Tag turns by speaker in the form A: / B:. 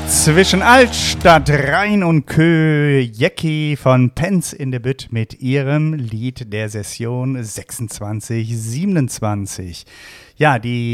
A: Zwischen Altstadt, Rhein und Kö, Jecki von Penz in der Bütt mit ihrem Lied der Session 2627. Ja, die